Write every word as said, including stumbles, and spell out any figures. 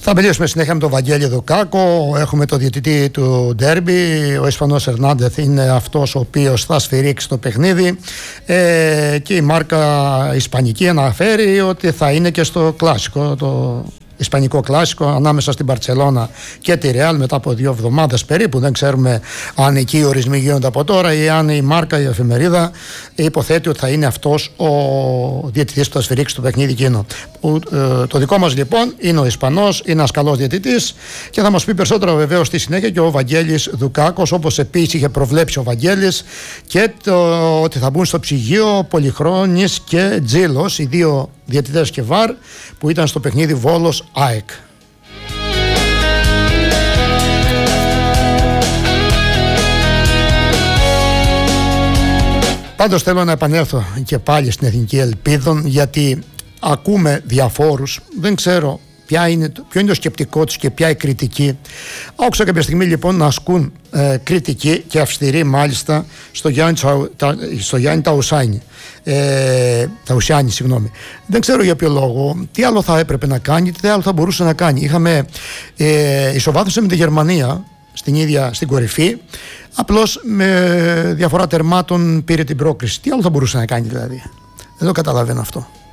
Θα μιλήσουμε συνέχεια με τον Βαγγέλη Δουκάκο. Έχουμε το διαιτητή του ντέρμπι. Ο Ισπανός Ερνάντεθ είναι αυτός ο οποίος θα σφυρίξει το παιχνίδι. Ε, και η μάρκα ισπανική αναφέρει ότι θα είναι και στο κλάσικο, το ισπανικό κλάσικο ανάμεσα στην Μπαρτσελώνα και τη Ρεάλ μετά από δύο εβδομάδες περίπου. Δεν ξέρουμε αν εκεί οι ορισμοί γίνονται από τώρα ή αν η μάρκα, η εφημερίδα υποθέτει ότι θα είναι αυτός ο διαιτητής που θα σφυρίξει το παιχνίδι εκείνο. Το δικό μας λοιπόν είναι ο Ισπανός, είναι ένας καλός διαιτητής και θα μας πει περισσότερο βεβαίως στη συνέχεια και ο Βαγγέλης Δουκάκος, όπως επίσης είχε προβλέψει ο Βαγγέλης, και το ότι θα μπουν στο ψυγείο Πολυχρόνης και Τζίλος, οι δύο διαιτητές και βαρ που ήταν στο παιχνίδι Βόλος ΑΕΚ. Πάντως θέλω να επανέλθω και πάλι στην Εθνική Ελπίδων, γιατί ακούμε διαφόρους, δεν ξέρω ποια είναι, ποιο είναι το σκεπτικό τους και ποια η κριτική. Άκουσα κάποια στιγμή λοιπόν να ασκούν ε, κριτική και αυστηρή μάλιστα στο Γιάννη, τα, στο Γιάννη Ταουσάνη. Ε, Ταουσιάννη, συγγνώμη. Δεν ξέρω για ποιο λόγο, τι άλλο θα έπρεπε να κάνει, τι άλλο θα μπορούσε να κάνει. Είχαμε ε, ισοβάθμιση με τη Γερμανία στην ίδια, στην κορυφή, απλώς με διαφορά τερμάτων πήρε την πρόκριση. Τι άλλο θα μπορούσε να κάνει δηλαδή? Δεν το καταλαβαίνω αυτό.